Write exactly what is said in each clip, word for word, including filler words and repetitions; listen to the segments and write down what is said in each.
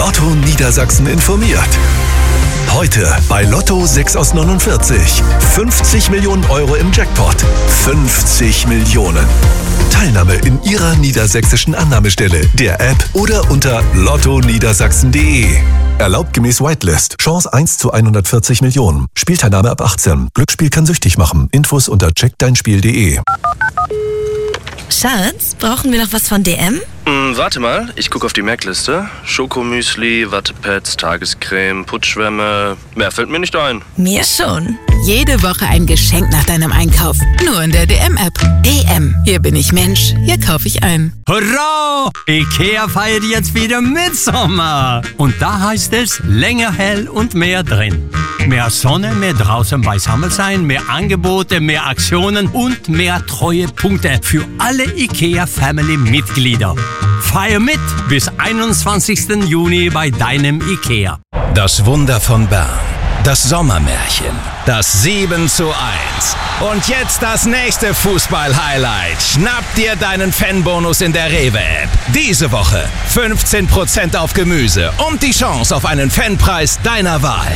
Lotto Niedersachsen informiert. Heute bei Lotto sechs aus neunundvierzig. fünfzig Millionen Euro im Jackpot. fünfzig Millionen. Teilnahme in Ihrer niedersächsischen Annahmestelle, der App oder unter lotto niedersachsen punkt de. Erlaubt gemäß Whitelist. Chance eins zu hundertvierzig Millionen. Spielteilnahme ab achtzehn. Glücksspiel kann süchtig machen. Infos unter check dein spiel punkt de. Schatz, brauchen wir noch was von D M? Hm, warte mal, ich gucke auf die Merkliste. Schokomüsli, Wattepads, Tagescreme, Putschwämme. Mehr fällt mir nicht ein. Mir schon. Jede Woche ein Geschenk nach deinem Einkauf. Nur in der D M-App. D M. Hier bin ich Mensch. Hier kaufe ich ein. Hurra! Ikea feiert jetzt wieder Mitsommer. Und da heißt es, länger hell und mehr drin. Mehr Sonne, mehr draußen beisammen sein, mehr Angebote, mehr Aktionen und mehr Treuepunkte für alle Ikea-Family-Mitglieder. Feier mit bis einundzwanzigsten Juni bei deinem Ikea. Das Wunder von Bern. Das Sommermärchen. Das sieben zu eins. Und jetzt das nächste Fußball-Highlight. Schnapp dir deinen Fanbonus in der Rewe-App. Diese Woche fünfzehn Prozent auf Gemüse und die Chance auf einen Fanpreis deiner Wahl.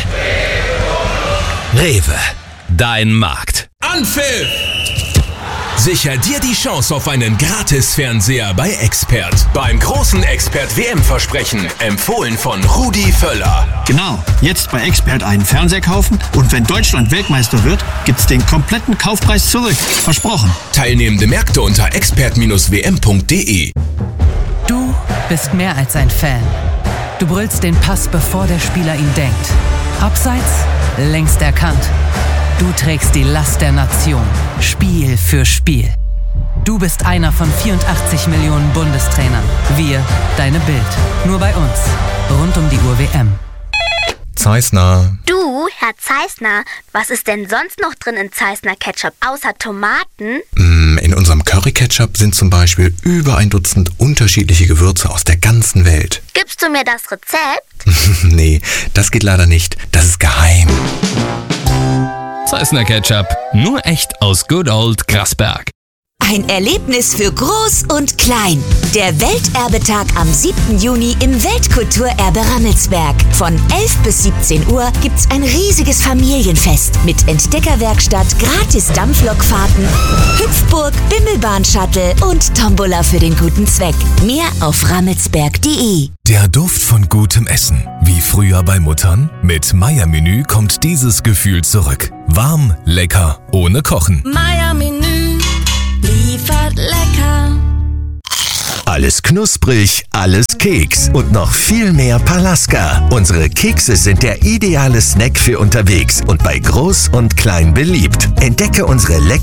Rewe. Dein Markt. Anpfiff! Sicher dir die Chance auf einen Gratis-Fernseher bei Expert. Beim großen Expert-W M-Versprechen. Empfohlen von Rudi Völler. Genau, jetzt bei Expert einen Fernseher kaufen und wenn Deutschland Weltmeister wird, gibt's den kompletten Kaufpreis zurück. Versprochen. Teilnehmende Märkte unter expert Bindestrich w m punkt de. Du bist mehr als ein Fan. Du brüllst den Pass, bevor der Spieler ihn denkt. Abseits, längst erkannt. Du trägst die Last der Nation, Spiel für Spiel. Du bist einer von vierundachtzig Millionen Bundestrainern. Wir, deine Bild. Nur bei uns. Rund um die Uhr W M. Zeissner. Du, Herr Zeissner, was ist denn sonst noch drin in Zeissner Ketchup, außer Tomaten? In unserem Curry-Ketchup sind zum Beispiel über ein Dutzend unterschiedliche Gewürze aus der ganzen Welt. Gibst du mir das Rezept? Nee, das geht leider nicht. Das ist geheim. Zeissner Ketchup, nur echt aus Good Old Grasberg. Ein Erlebnis für Groß und Klein. Der Welterbetag am siebten Juni im Weltkulturerbe Rammelsberg. Von elf bis siebzehn Uhr gibt's ein riesiges Familienfest mit Entdeckerwerkstatt, gratis Dampflokfahrten, Hüpfburg, Bimmelbahn-Shuttle und Tombola für den guten Zweck. Mehr auf rammelsberg punkt de. Der Duft von gutem Essen. Wie früher bei Muttern? Mit Meier-Menü kommt dieses Gefühl zurück. Warm, lecker, ohne Kochen. Meier-Menü liefert lecker. Alles knusprig, alles Keks und noch viel mehr Palaska. Unsere Kekse sind der ideale Snack für unterwegs und bei Groß und Klein beliebt. Entdecke unsere leckeren